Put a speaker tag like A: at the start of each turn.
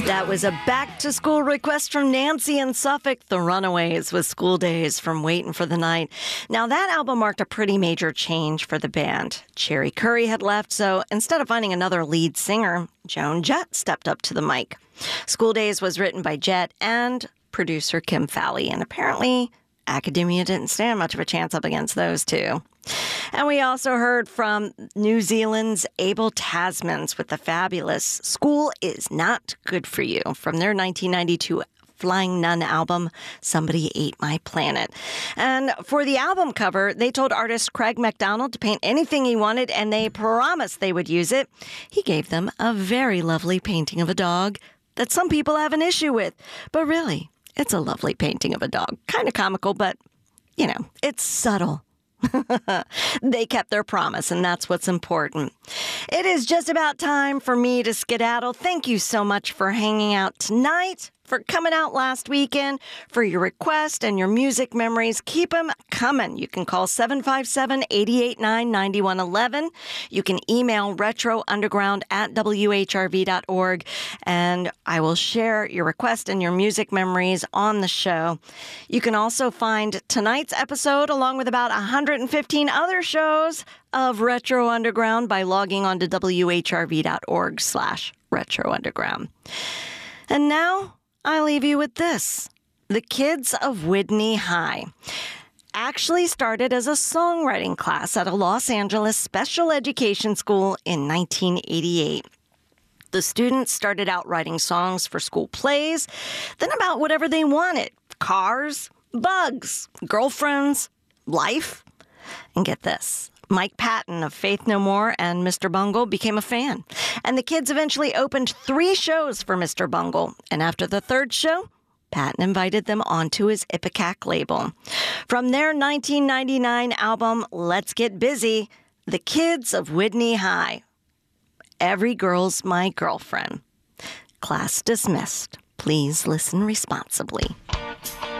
A: That was a back-to-school request from Nancy in Suffolk, The Runaways with School Days from Waiting for the Night. Now, that album marked a pretty major change for the band. Cherry Curry had left, so instead of finding another lead singer, Joan Jett stepped up to the mic. School Days was written by Jett and producer Kim Fowley, and apparently Academia didn't stand much of a chance up against those two. And we also heard from New Zealand's Abel Tasmans with the fabulous School Is Not Good For You from their 1992 Flying Nun album, Somebody Ate My Planet. And for the album cover, they told artist Craig MacDonald to paint anything he wanted, and they promised they would use it. He gave them a very lovely painting of a dog that some people have an issue with. But really, it's a lovely painting of a dog. Kind of comical, but, you know, it's subtle. They kept their promise, and that's what's important. It is just about time for me to skedaddle. Thank you so much for hanging out tonight, for coming out last weekend, for your requests and your music memories. Keep them coming. You can call 757-889-9111. You can email retrounderground@whrv.org, and I will share your request and your music memories on the show. You can also find tonight's episode along with about 115 other shows of Retro Underground by logging on to whrv.org/retrounderground. And now I leave you with this. The kids of Whitney High actually started as a songwriting class at a Los Angeles special education school in 1988. The students started out writing songs for school plays, then about whatever they wanted: cars, bugs, girlfriends, life. And get this, Mike Patton of Faith No More and Mr. Bungle became a fan. And the kids eventually opened 3 shows for Mr. Bungle. And after the 3rd show, Patton invited them onto his Ipecac label. From their 1999 album, Let's Get Busy, The Kids of Whitney High. Every Girl's My Girlfriend. Class dismissed. Please listen responsibly.